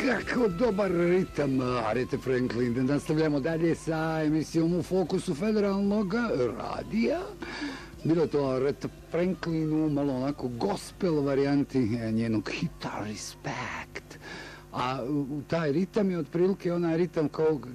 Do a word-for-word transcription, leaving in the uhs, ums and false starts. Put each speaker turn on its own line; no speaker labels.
Kako dobar ritam, Aretha Franklin. Nastavljamo dalje sa emisijom U fokusu federalnog radija. Bilo to Aretha Franklin u malo onako gospel varijanti njenog hita Respect. A taj ritam je otprilike onaj ritam kao